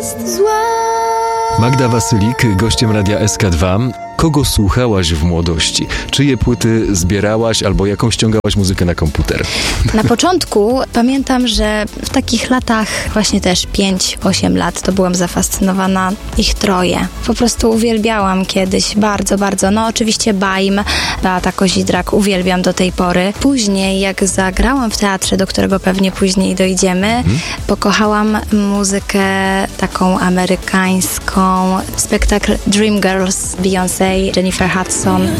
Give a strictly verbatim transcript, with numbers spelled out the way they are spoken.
jest zła. Magda Wasylik, gościem Radia S K dwa. Kogo słuchałaś w młodości? Czyje płyty zbierałaś albo jaką ściągałaś muzykę na komputer? Na początku pamiętam, że w takich latach, właśnie też pięć osiem lat, to byłam zafascynowana ich troje. Po prostu uwielbiałam kiedyś bardzo, bardzo. No oczywiście Baim, Beata Kozidrak uwielbiam do tej pory. Później, jak zagrałam w teatrze, do którego pewnie później dojdziemy, hmm? pokochałam muzykę taką amerykańską. Spektakl Dreamgirls, Beyoncé, Jennifer Hudson.